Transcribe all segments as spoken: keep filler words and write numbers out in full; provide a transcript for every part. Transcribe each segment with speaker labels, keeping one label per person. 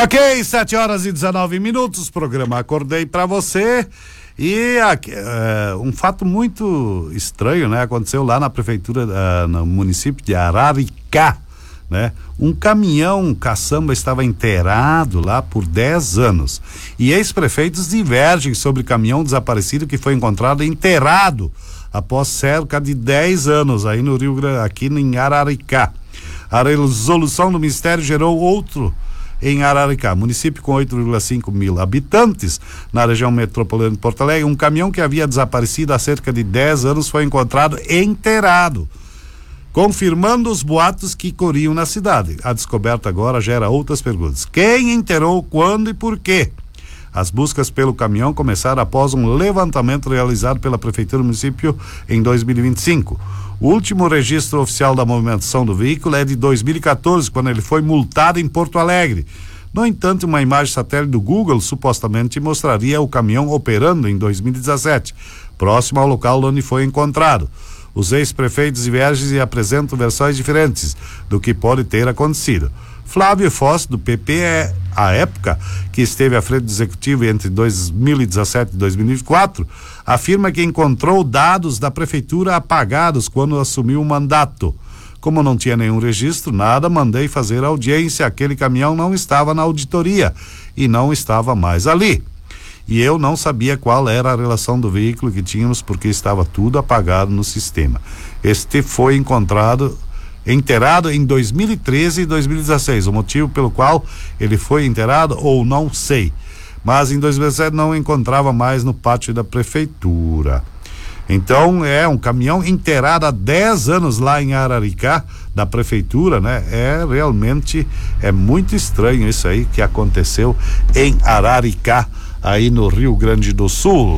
Speaker 1: Ok, sete horas e dezenove minutos, programa Acordei pra você. E aqui, uh, um fato muito estranho, né? Aconteceu lá na prefeitura, uh, no município de Araricá, né? Um caminhão caçamba estava enterrado lá por dez anos. E ex-prefeitos divergem sobre o caminhão desaparecido que foi encontrado enterrado após cerca de dez anos aí no Rio Grande, aqui em Araricá. A resolução do Ministério gerou outro em Araricá, município com oito vírgula cinco mil habitantes, na região metropolitana de Porto Alegre. Um caminhão que havia desaparecido há cerca de dez anos foi encontrado enterrado, confirmando os boatos que corriam na cidade. A descoberta agora gera outras perguntas: quem enterrou, quando e por quê? As buscas pelo caminhão começaram após um levantamento realizado pela Prefeitura do município em dois mil e vinte e cinco. O último registro oficial da movimentação do veículo é de dois mil e quatorze, quando ele foi multado em Porto Alegre. No entanto, uma imagem satélite do Google supostamente mostraria o caminhão operando em dois mil e dezessete, próximo ao local onde foi encontrado. Os ex-prefeitos divergem e apresentam versões diferentes do que pode ter acontecido. Flávio Foss, do P P, é, à época, que esteve à frente do executivo entre dois mil e dezessete e dois mil e vinte e quatro, afirma que encontrou dados da prefeitura apagados quando assumiu o mandato. Como não tinha nenhum registro, nada, mandei fazer audiência. Aquele caminhão não estava na auditoria e não estava mais ali. E eu não sabia qual era a relação do veículo que tínhamos, porque estava tudo apagado no sistema. Este foi encontrado enterrado em dois mil e treze e dois mil e dezesseis. O motivo pelo qual ele foi enterrado, ou não sei. Mas em dois mil e dezessete não encontrava mais no pátio da prefeitura. Então é um caminhão enterrado há dez anos lá em Araricá, da prefeitura, né? É realmente, é muito estranho isso aí que aconteceu em Araricá, aí no Rio Grande do Sul.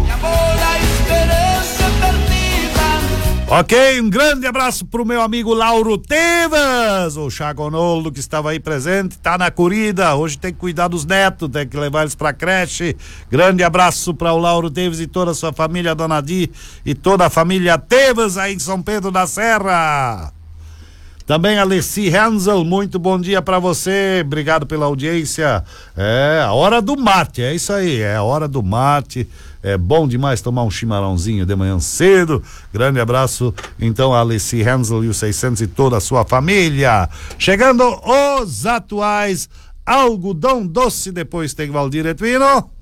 Speaker 1: Ok, um grande abraço pro meu amigo Lauro Tevas, o Chagonolo, que estava aí presente, tá na corrida, hoje tem que cuidar dos netos, tem que levar eles pra creche. Grande abraço para o Lauro Tevas e toda a sua família, Dona Di, e toda a família Tevas aí em São Pedro da Serra. Também a Alessi Hansel, muito bom dia para você, obrigado pela audiência. É a hora do mate, é isso aí, é a hora do mate. É bom demais tomar um chimarrãozinho de manhã cedo. Grande abraço, então, a Alessi Hansel e os seiscentos e toda a sua família. Chegando os atuais algodão doce, depois tem Valdir Etuino.